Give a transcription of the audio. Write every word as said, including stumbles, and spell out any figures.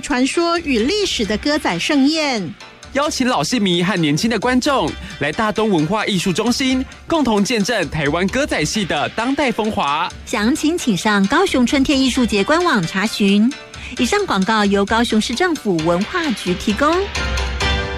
传说与历史的歌仔盛宴， 邀请老戏迷和年轻的观众来大东文化艺术中心，共同见证台湾歌仔戏的当代风华。 详情请上高雄春天艺术节官网查询。以上广告由高雄市政府文化局提供。